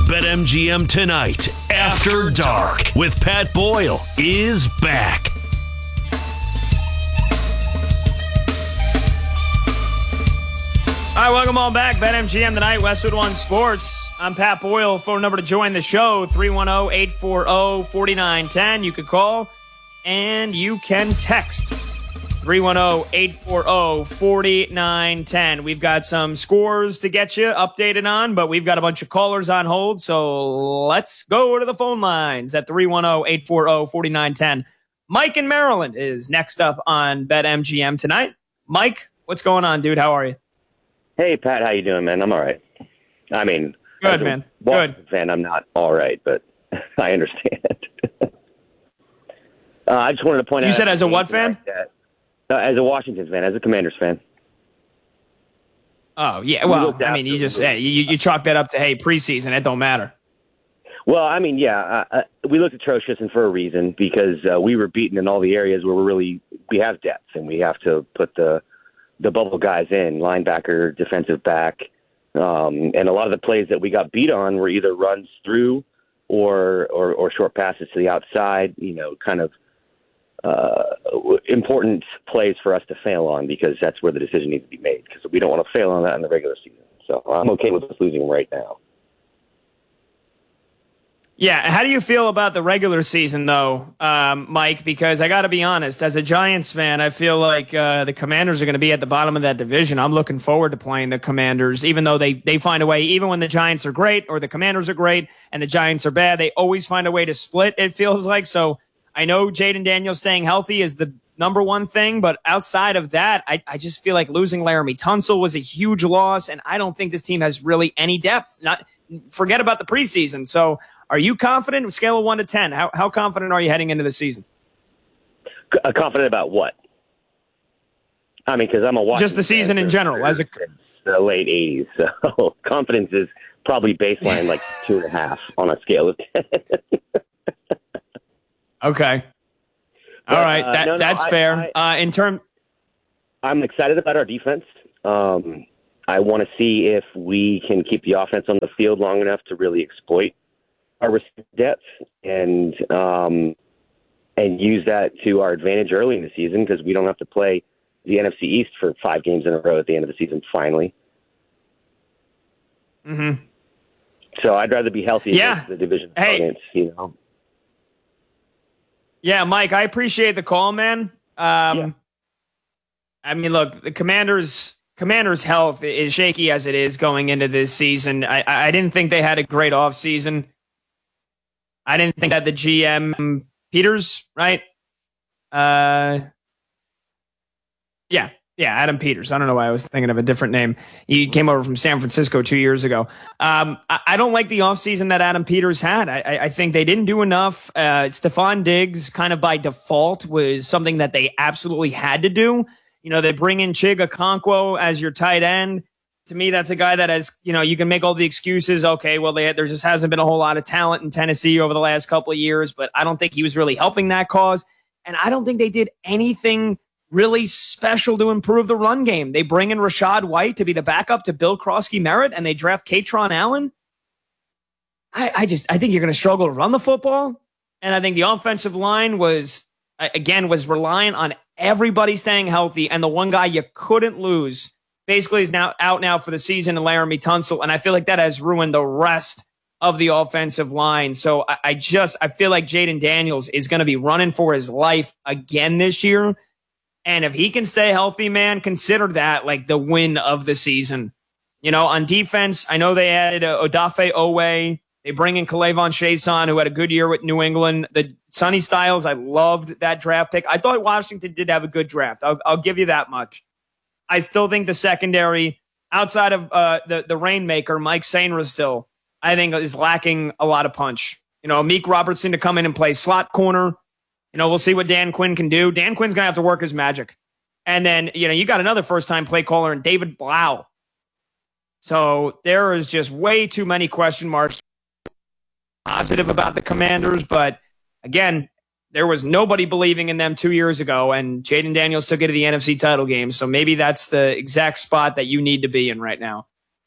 BetMGM Tonight After Dark with Pat Boyle is back. All right, welcome on back. BetMGM Tonight, Westwood One Sports. I'm Pat Boyle. Phone number to join the show, 310-840-4910. You can call and you can text, 310-840-4910. We've got some scores to get you updated on, but we've got a bunch of callers on hold, so let's go to the phone lines at 310-840-4910. Mike in Maryland is next up on BetMGM Tonight. Mike, what's going on, dude? How are you? Hey, Pat, how you doing, man? I'm all right. I mean, good, man. Good. Fan, I'm not all right, but I understand. I just wanted to point out. You said as a what fan? As a Washington fan, as a Commanders fan. Oh, yeah. Well, I mean, you just say you chalk that up to, hey, preseason. It don't matter. Well, I mean, yeah, we looked atrocious and for a reason because we were beaten in all the areas where we have depth and we have to put the bubble guys in, linebacker, defensive back. And a lot of the plays that we got beat on were either runs through or short passes to the outside, kind of important plays for us to fail on because that's where the decision needs to be made because we don't want to fail on that in the regular season. So I'm okay with us losing right now. Yeah, how do you feel about the regular season, though, Mike? Because I got to be honest, as a Giants fan, I feel like the Commanders are going to be at the bottom of that division. I'm looking forward to playing the Commanders, even though they find a way, even when the Giants are great or the Commanders are great and the Giants are bad, they always find a way to split, it feels like. So I know Jaden Daniels staying healthy is the number one thing, but outside of that, I just feel like losing Laramie Tunsil was a huge loss, and I don't think this team has really any depth. Forget about the preseason. So are you confident? Scale of 1 to 10. How confident are you heading into the season? Confident about what? I mean, because I'm a Washington just the season in general, as the late '80s. So confidence is probably baseline like 2.5 on a scale of 10. Okay. All right, that's fair. I'm excited about our defense. I want to see if we can keep the offense on the field long enough to really exploit our depth and use that to our advantage early in the season because we don't have to play the NFC East for 5 games in a row at the end of the season. Finally, So I'd rather be healthy against the division opponents. Yeah, Mike, I appreciate the call, man. I mean, look, the Commanders' health is shaky as it is going into this season. I didn't think they had a great offseason. I didn't think that the GM, Peters, right? Yeah, Adam Peters. I don't know why I was thinking of a different name. He came over from San Francisco 2 years ago. I don't like the offseason that Adam Peters had. I think they didn't do enough. Stephon Diggs kind of by default was something that they absolutely had to do. They bring in Chig Okonkwo as your tight end. To me, that's a guy that has, you can make all the excuses. Okay, well, there just hasn't been a whole lot of talent in Tennessee over the last couple of years, but I don't think he was really helping that cause. And I don't think they did anything really special to improve the run game. They bring in Rachaad White to be the backup to Bill Krosky-Merritt, and they draft Katron Allen. I think you're going to struggle to run the football. And I think the offensive line was relying on everybody staying healthy. And the one guy you couldn't lose basically is now out now for the season, and Laramie Tunsil. And I feel like that has ruined the rest of the offensive line. So I feel like Jaden Daniels is going to be running for his life again this year. And if he can stay healthy, man, consider that like the win of the season. On defense, I know they added Odafe Owe. They bring in Kalavon Chason, who had a good year with New England. The Sonny Styles, I loved that draft pick. I thought Washington did have a good draft. I'll give you that much. I still think the secondary, outside of the Rainmaker, Mike Sainristil, I think is lacking a lot of punch. Meek Robertson to come in and play slot corner. We'll see what Dan Quinn can do. Dan Quinn's going to have to work his magic. And then, you got another first-time play caller in David Blau. So there is just way too many question marks positive about the Commanders. But, again, there was nobody believing in them 2 years ago, and Jaden Daniels took it to the NFC title game. So maybe that's the exact spot that you need to be in right now.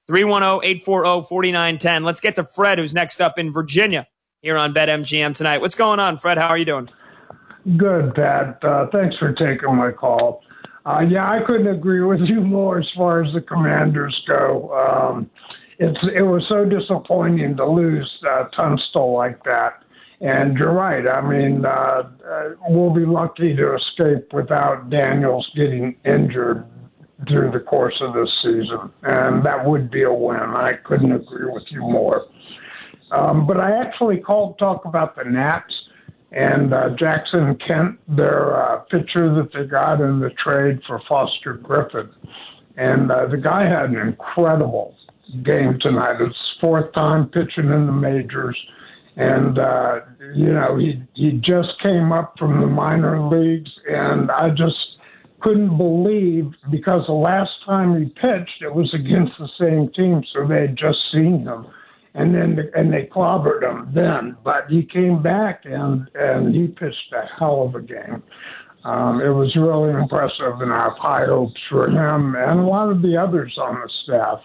310-840-4910. Let's get to Fred, who's next up in Virginia here on BetMGM tonight. What's going on, Fred? How are you doing? Good, Pat. Thanks for taking my call. I couldn't agree with you more as far as the Commanders go. It was so disappointing to lose Tunstall like that. And you're right. I mean, we'll be lucky to escape without Daniels getting injured through the course of this season. And that would be a win. I couldn't agree with you more. But I actually called to talk about the Nats and Jackson Kent, their pitcher that they got in the trade for Foster Griffin. And the guy had an incredible game tonight. It's his fourth time pitching in the majors. And, he just came up from the minor leagues, and I just couldn't believe, because the last time he pitched, it was against the same team, so they had just seen him. And they clobbered him then. But he came back, and he pitched a hell of a game. It was really impressive, and I have high hopes for him and a lot of the others on the staff.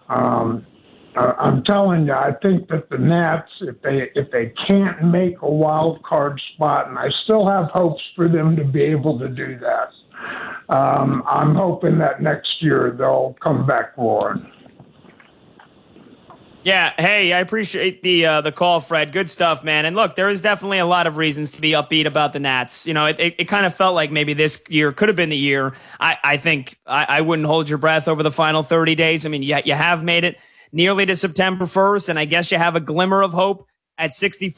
I'm telling you, I think that the Nats, if they can't make a wild card spot, and I still have hopes for them to be able to do that, I'm hoping that next year they'll come back roaring. Yeah, hey, I appreciate the call, Fred. Good stuff, man. And look, there is definitely a lot of reasons to be upbeat about the Nats. You know, it kind of felt like maybe this year could have been the year. I think I wouldn't hold your breath over the final 30 days. I mean, you have made it nearly to September 1st, and I guess you have a glimmer of hope at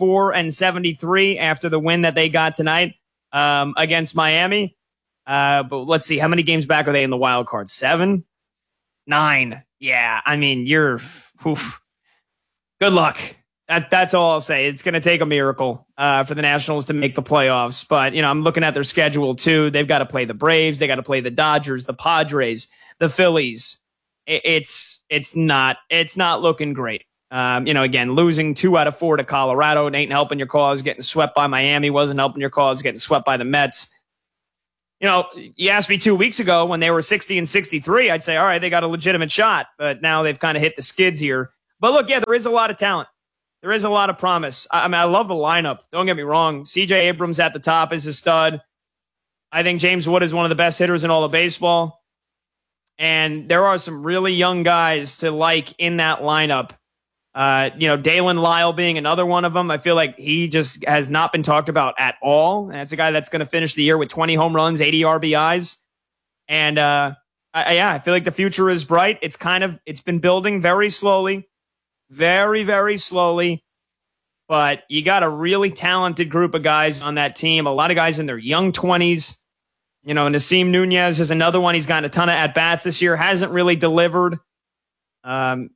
64-73 after the win that they got tonight against Miami. But let's see, how many games back are they in the wild card? 7? 9? Yeah, I mean, oof. Good luck. That's all I'll say. It's going to take a miracle for the Nationals to make the playoffs. But, I'm looking at their schedule, too. They've got to play the Braves. They got to play the Dodgers, the Padres, the Phillies. It's not looking great. Again, losing 2 out of 4 to Colorado, it ain't helping your cause. Getting swept by Miami wasn't helping your cause. Getting swept by the Mets. You asked me 2 weeks ago when they were 60-63, I'd say, all right, they got a legitimate shot. But now they've kind of hit the skids here. But look, yeah, there is a lot of talent. There is a lot of promise. I mean, I love the lineup. Don't get me wrong. C.J. Abrams at the top is a stud. I think James Wood is one of the best hitters in all of baseball. And there are some really young guys to like in that lineup. Dalen Lyle being another one of them. I feel like he just has not been talked about at all. And it's a guy that's going to finish the year with 20 home runs, 80 RBIs. And I feel like the future is bright. It's been building very slowly. Very, very slowly, but you got a really talented group of guys on that team. A lot of guys in their young 20s. Nasim Nunez is another one. He's gotten a ton of at-bats this year. Hasn't really delivered. In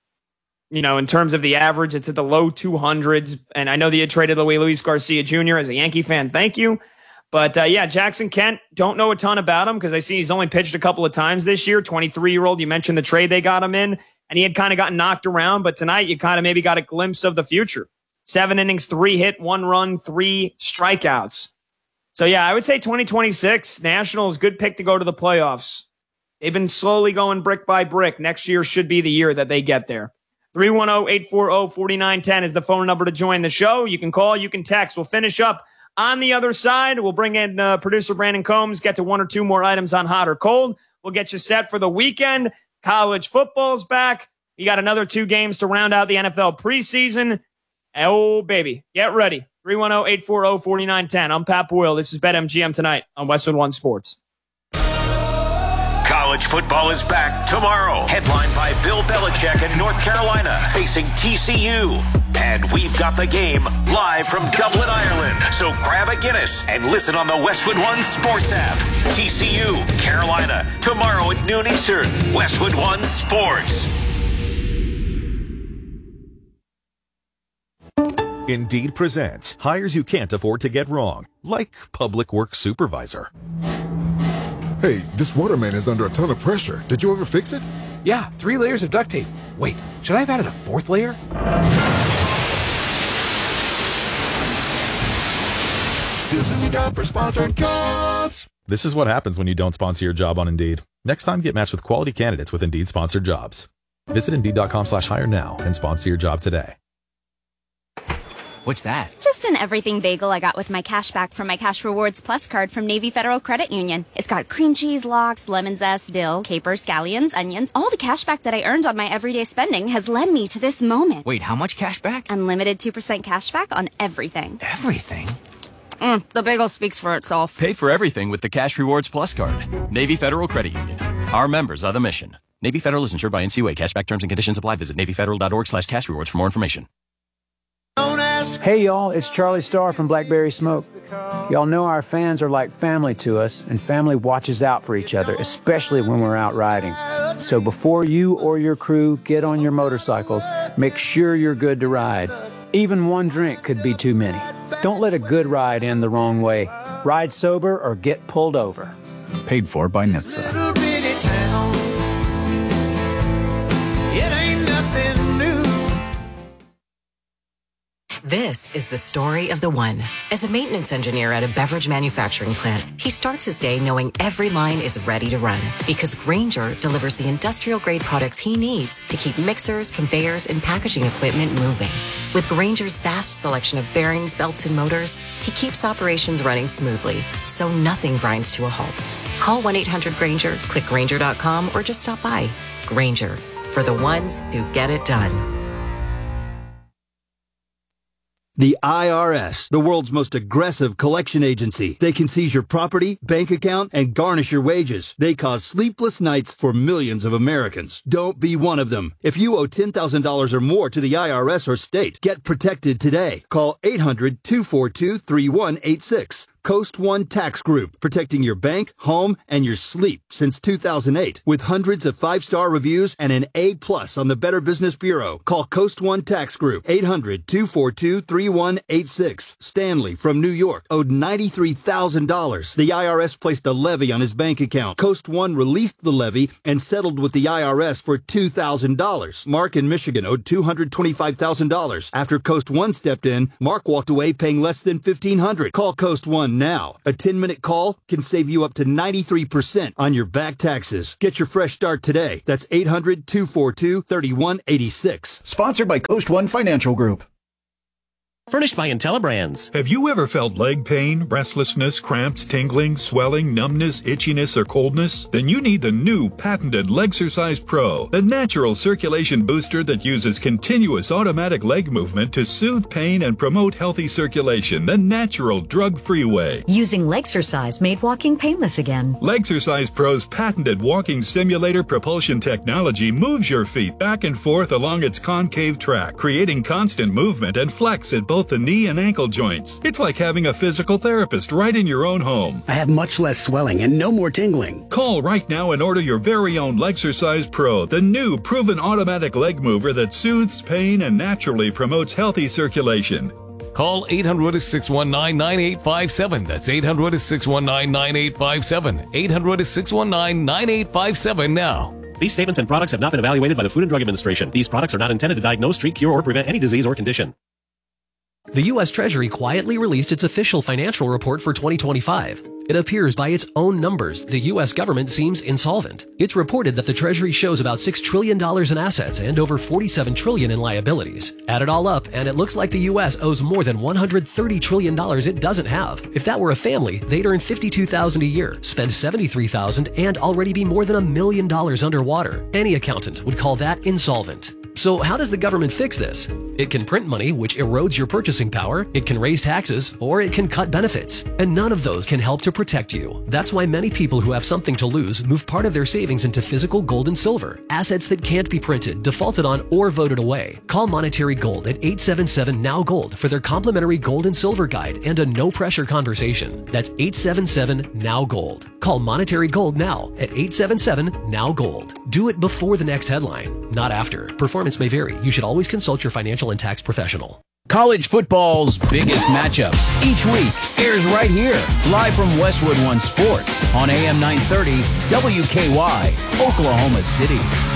terms of the average, it's at the low 200s. And I know that you traded away Luis Garcia Jr. as a Yankee fan. Thank you. But, Jackson Kent, don't know a ton about him because I see he's only pitched a couple of times this year. 23-year-old. You mentioned the trade they got him in. And he had kind of gotten knocked around, but tonight you kind of maybe got a glimpse of the future. 7 innings, 3 hit, 1 run, 3 strikeouts. So, I would say 2026, Nationals, good pick to go to the playoffs. They've been slowly going brick by brick. Next year should be the year that they get there. 310-840-4910 is the phone number to join the show. You can call, you can text. We'll finish up on the other side. We'll bring in producer Brandon Combs, get to 1 or 2 more items on hot or cold. We'll get you set for the weekend. College football's back. You got another 2 games to round out the NFL preseason. Oh, baby. Get ready. 310-840-4910. I'm Pat Boyle. This is BetMGM tonight on Westwood One Sports. College football is back tomorrow. Headlined by Bill Belichick in North Carolina facing TCU. And we've got the game live from Dublin, Ireland. So grab a Guinness and listen on the Westwood One Sports app. TCU, Carolina, tomorrow at noon Eastern. Westwood One Sports. Indeed presents hires you can't afford to get wrong, like public works supervisor. Hey, this waterman is under a ton of pressure. Did you ever fix it? Yeah, 3 layers of duct tape. Wait, should I have added a 4th layer? This is your job for sponsored jobs. This is what happens when you don't sponsor your job on Indeed. Next time, get matched with quality candidates with Indeed sponsored jobs. Visit Indeed.com/hire now and sponsor your job today. What's that? Just an everything bagel I got with my cash back from my Cash Rewards Plus card from Navy Federal Credit Union. It's got cream cheese, lox, lemon zest, dill, capers, scallions, onions. All the cash back that I earned on my everyday spending has led me to this moment. Wait, how much cash back? Unlimited 2% cash back on everything. Everything? The bagel speaks for itself. Pay for everything with the Cash Rewards Plus card. Navy Federal Credit Union. Our members are the mission. Navy Federal is insured by NCUA. Cashback terms and conditions apply. Visit NavyFederal.org/cash rewards for more information. Hey y'all, it's Charlie Starr from Blackberry Smoke. Y'all know our fans are like family to us, and family watches out for each other, especially when we're out riding. So before you or your crew get on your motorcycles, make sure you're good to ride. Even one drink could be too many. Don't let a good ride end the wrong way. Ride sober or get pulled over. Paid for by NHTSA. This is the story of the one. As a maintenance engineer at a beverage manufacturing plant, he starts his day knowing every line is ready to run because Grainger delivers the industrial-grade products he needs to keep mixers, conveyors, and packaging equipment moving. With Grainger's vast selection of bearings, belts, and motors, he keeps operations running smoothly, so nothing grinds to a halt. Call 1-800-GRAINGER, click Grainger.com, or just stop by. Grainger, for the ones who get it done. The IRS, the world's most aggressive collection agency. They can seize your property, bank account, and garnish your wages. They cause sleepless nights for millions of Americans. Don't be one of them. If you owe $10,000 or more to the IRS or state, get protected today. Call 800-242-3186. Coast One Tax Group, protecting your bank, home, and your sleep since 2008. With hundreds of 5-star reviews and an A+ on the Better Business Bureau. Call Coast One Tax Group, 800-242-3186. Stanley from New York owed $93,000. The IRS placed a levy on his bank account. Coast One released the levy and settled with the IRS for $2,000. Mark in Michigan owed $225,000. After Coast One stepped in, Mark walked away paying less than $1,500. Call Coast One now. A 10-minute call can save you up to 93% on your back taxes. Get your fresh start today. That's 800-242-3186. Sponsored by Coast One Financial Group. Furnished by IntelliBrands. Have you ever felt leg pain, restlessness, cramps, tingling, swelling, numbness, itchiness, or coldness? Then you need the new patented Legsercise Pro, the natural circulation booster that uses continuous automatic leg movement to soothe pain and promote healthy circulation the natural drug-free way. Using Legsercise made walking painless again. Legsercise Pro's patented walking simulator propulsion technology moves your feet back and forth along its concave track, creating constant movement and flex at both the knee and ankle joints. It's like having a physical therapist right in your own home. I have much less swelling and no more tingling. Call right now and order your very own Legsercise Pro, the new proven automatic leg mover that soothes pain and naturally promotes healthy circulation. Call 800-619-9857. That's 800-619-9857. 800-619-9857 now. These statements and products have not been evaluated by the Food and Drug Administration. These products are not intended to diagnose, treat, cure, or prevent any disease or condition. The U.S. Treasury quietly released its official financial report for 2025. It appears by its own numbers, the U.S. government seems insolvent. It's reported that the Treasury shows about $6 trillion in assets and over $47 trillion in liabilities. Add it all up, and it looks like the U.S. owes more than $130 trillion it doesn't have. If that were a family, they'd earn $52,000 a year, spend $73,000, and already be more than $1 million underwater. Any accountant would call that insolvent. So how does the government fix this? It can print money, which erodes your purchasing power, it can raise taxes, or it can cut benefits. And none of those can help to protect you. That's why many people who have something to lose move part of their savings into physical gold and silver, assets that can't be printed, defaulted on, or voted away. Call Monetary Gold at 877-NOW-GOLD for their complimentary gold and silver guide and a no-pressure conversation. That's 877-NOW-GOLD. Call Monetary Gold now at 877-NOW-GOLD. Do it before the next headline, not after. Performance may vary. You should always consult your financial and tax professional. College football's biggest matchups each week airs right here, live from Westwood One Sports on AM 930 WKY, Oklahoma City.